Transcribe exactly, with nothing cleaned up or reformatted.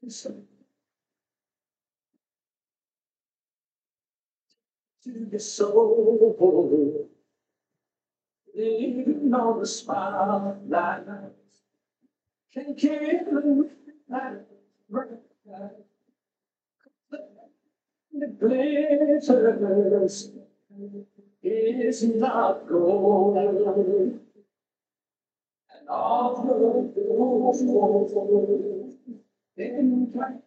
To the soul, living on the spotlight, can kill that bright. The glitters is not gold, and all the gold in